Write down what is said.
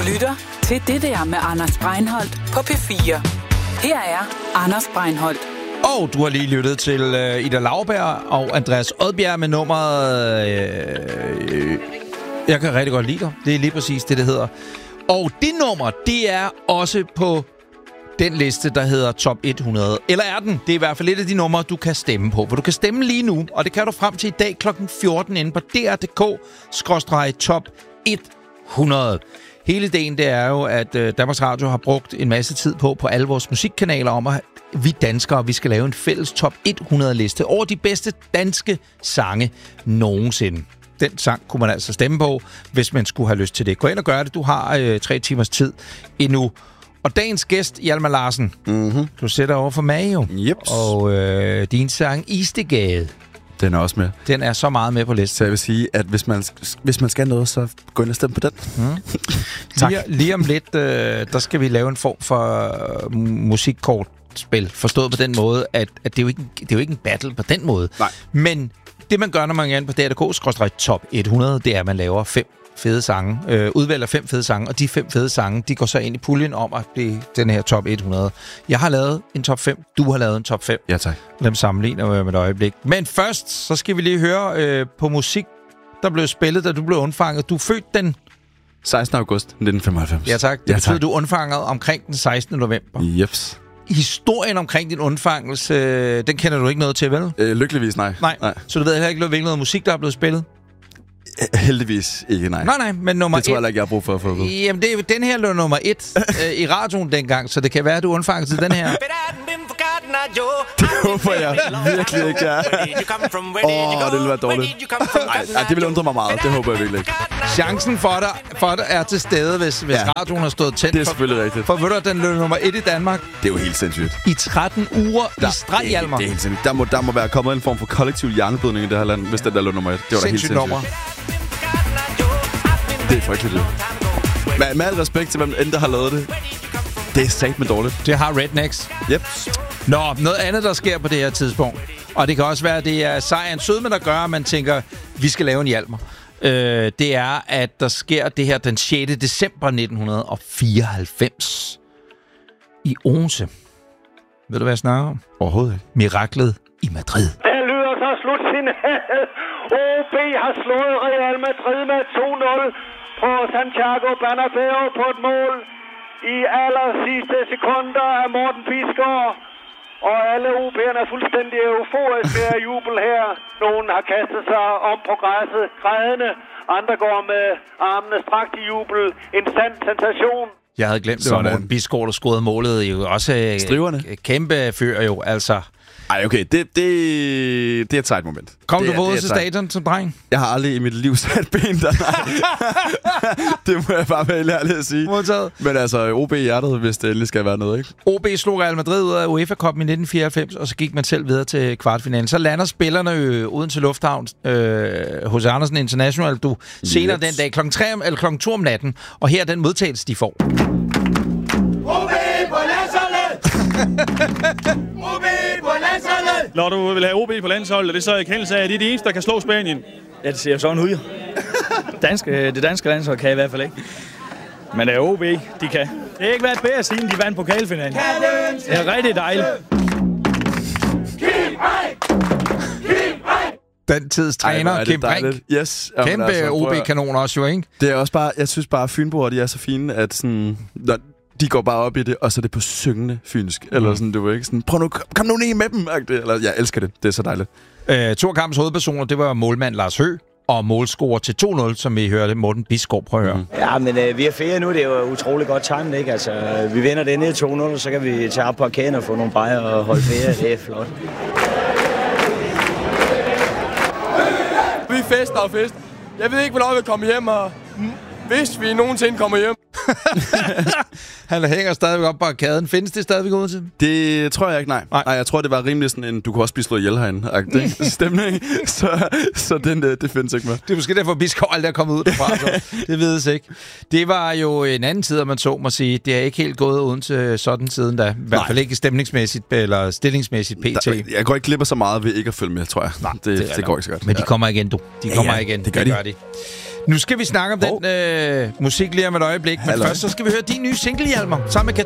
lytter til Det der med Anders Breinholt på P4. Her er Anders Breinholt. Og du har lige lyttet til Ida Lauberg og Andreas Odbjerg med nummeret... jeg kan rigtig godt lide dig. Det er lige præcis det hedder. Og det nummer, det er også på den liste, der hedder Top 100. Eller er den? Det er i hvert fald et af de numre, du kan stemme på. For du kan stemme lige nu, og det kan du frem til i dag kl. 14 inde på dr.dk/top 100. Hele ideen, det er jo, at Danmarks Radio har brugt en masse tid på alle vores musikkanaler om, at vi danskere, vi skal lave en fælles top 100-liste over de bedste danske sange nogensinde. Den sang kunne man altså stemme på, hvis man skulle have lyst til det. Gå ind og gør det. Du har 3 timers tid endnu. Og dagens gæst, Hjalmar Larsen, du sætter over for mig jo. Yep. Og din sang Istegade. Den er også med. Den er så meget med på listen. Så jeg vil sige, at hvis man skal noget, så gå ind og stemme på den. Tak. Lige om lidt, der skal vi lave en form for musikkortspil. Forstået på den måde, at det er jo ikke en battle på den måde. Nej. Men det, man gør, når man er inde på dr.dk/top 100, det er, at man laver 5 fede sange. Udvælger 5 fede sange, og de 5 fede sange, de går så ind i puljen om at blive den her top 100. Jeg har lavet en top 5. Du har lavet en top 5. Ja, tak. Dem sammenligner vi med et øjeblik. Men først, så skal vi lige høre på musik, der blev spillet, da du blev undfanget. Du er født den 16. august 1995. Ja, tak. Det betyder, du er undfanget omkring den 16. november. Jeps. Historien omkring din undfangelse, den kender du ikke noget til, vel? Lykkeligvis, nej. Så du ved heller ikke, hvilken noget musik, der er blevet spillet? Heldigvis ikke, nej. Nej, men nummer 1... Det tror jeg ikke, jeg har brug for at få at vide. Jamen, den her lå nummer 1 i radioen dengang, så det kan være, at du undfanger til den her. Det håber jeg virkelig ikke, ja. Det ville være dårligt. Nej, det vil undre mig meget. Det håber jeg virkelig ikke. Chancen for dig er til stede, hvis radioen har stået tæt. Det er selvfølgelig rigtigt. For ved du, at den løb nummer 1 i Danmark? Det er jo helt sindssygt. I 13 uger i streg, Hjalmar. Det er helt sindssygt. Der må være kommet en form for kollektiv hjerneblødning i det her land, hvis den der løb nummer 1. Det var da helt sindssygt. Nummer. Det er frygteligt. Med al respekt til, hvem end der har lavet det, det er satme dårligt. Det har Rednecks. Yep. Nå, noget andet, der sker på det her tidspunkt. Og det kan også være, at det er sejren sødme, der gør, at man tænker, vi skal lave en Hjalmar. Det er, at der sker det her den 6. december 1994 i Odense. Ved du, hvad jeg snakker om? Overhovedet ikke. Miraklet i Madrid. Der lyder så slutsignalet. OB har slået Real Madrid med 2-0 på Santiago Bernabeu på et mål i aller sidste sekunder af Morten Bisgaard. Og alle OB'erne er fuldstændig euforiske af jubel her. Nogen har kastet sig om på græsset, grædende. Andre går med armene strakt i jubel. En sand sensation. Jeg havde glemt, det var Morten Bisgaard, der scorede målet. Jo også kæmpe fyr jo, altså. Ej, okay, det er et sejt moment. Kom du både til stadion som dreng? Jeg har aldrig i mit liv sat ben der, nej. Det må jeg bare være ærlig at sige. Modtaget. Men altså, OB i hjertet, hvis det endelig skal være noget, ikke? OB slog Real Madrid ud af UEFA Cup i 1994, og så gik man selv videre til kvartfinalen. Så lander spillerne uden til Lufthavn hos Andersen International, senere den dag kl. 3 eller kl. 2 om natten. Og her er den modtagelse, de får. OB på landsholdet! OB på landsholdet! Når du vil have OB på landsholdet, er det så erkendelse af, at det er de eneste, der kan slå Spanien? Ja, det ser sådan ud, jo. Det danske landshold kan i hvert fald ikke. Men det er OB, de kan. Det har ikke været bedre, siden de vandt pokalfinalen. Det er rigtig dejligt. Den tids træner, Kim Brink. Yes. Kæmpe altså, OB-kanon også jo, ikke? Det er også bare, jeg synes bare, at fynboer, de er så fine, at sådan... De går bare op i det, og så er det på syngende fynsk. Eller sådan, du er ikke sådan, prøv nu, kom nu ned med dem. Eller, jeg elsker det. Det er så dejligt. To kampens hovedpersoner, det var målmand Lars Høgh, og målscorer til 2-0, som vi hørte Morten Bisgaard. Prøv at høre. Ja, men vi er ferie nu. Det er jo utrolig godt timet, ikke? Altså, vi vinder det ned 2-0, så kan vi tage op på arkaden og få nogle bajer og holde ferie. Det er flot. Vi fester og fester. Jeg ved ikke, hvornår vi kommer hjem, og hvis vi nogensinde kommer hjem. Han hænger stadigvæk op på arkaden. Findes det stadigvæk ud til? Det tror jeg ikke, nej. Nej, jeg tror, det var rimelig sådan en, du kunne også blive slået ihjel herinde. Stemning. Så det findes ikke med. Det er måske derfor, Bisgaard aldrig er kommet ud derfra. Så. Det vides ikke. Det var jo en anden tid, man så må sige. Det er ikke helt gået uden til sådan siden da. I hvert fald ikke stemningsmæssigt eller stillingsmæssigt pt. Jeg går ikke glipper så meget ved ikke at følge med, tror jeg. Nej, det går ikke så godt. Men de kommer igen, du. De kommer igen. Det gør de. Nu skal vi snakke om den musik lige om et øjeblik, men først så skal vi høre din nye single, Hjalmar, sammen med